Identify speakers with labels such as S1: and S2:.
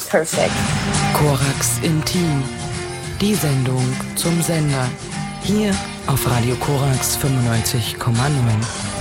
S1: perfect.
S2: Korax Intim, die Sendung zum Sender. Hier auf Radio Korax 95,9.